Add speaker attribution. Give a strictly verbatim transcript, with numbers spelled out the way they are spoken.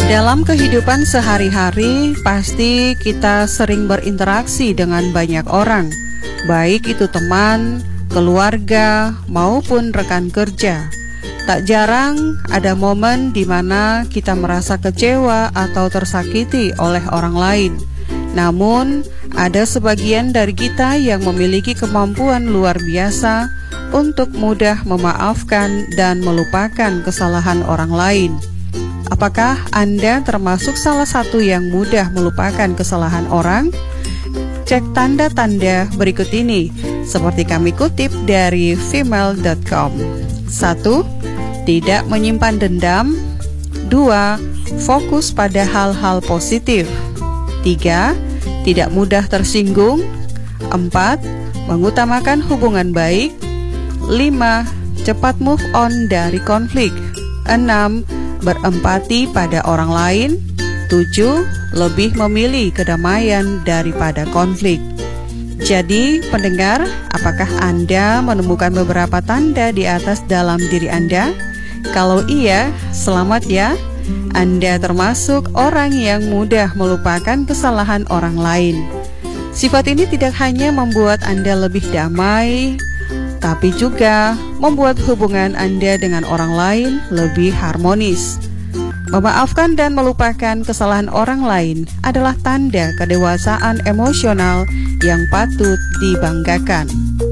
Speaker 1: Dalam kehidupan sehari-hari, pasti kita sering berinteraksi dengan banyak orang, baik itu teman, keluarga, maupun rekan kerja. Tak jarang ada momen di mana kita merasa kecewa atau tersakiti oleh orang lain. Namun, ada sebagian dari kita yang memiliki kemampuan luar biasa untuk mudah memaafkan dan melupakan kesalahan orang lain. Apakah Anda termasuk salah satu yang mudah melupakan kesalahan orang? Cek tanda-tanda berikut ini, seperti kami kutip dari female dot com. satu. Tidak menyimpan dendam. Dua. Fokus pada hal-hal positif. Tiga. Tidak mudah tersinggung. Empat. Mengutamakan hubungan baik. Lima. Cepat move on dari konflik. Enam. Berempati pada orang lain. Tujuh. Lebih memilih kedamaian daripada konflik. Jadi, pendengar, apakah Anda menemukan beberapa tanda di atas dalam diri Anda? Kalau iya, selamat ya. Anda termasuk orang yang mudah melupakan kesalahan orang lain. Sifat ini tidak hanya membuat Anda lebih damai, tapi juga membuat hubungan Anda dengan orang lain lebih harmonis. Memaafkan dan melupakan kesalahan orang lain adalah tanda kedewasaan emosional yang patut dibanggakan.